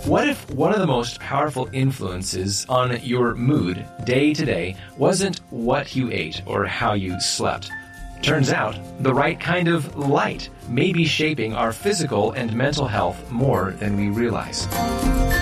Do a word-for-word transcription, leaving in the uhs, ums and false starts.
What if one of the most powerful influences on your mood day to day wasn't what you ate or how you slept? Turns out, the right kind of light may be shaping our physical and mental health more than we realize.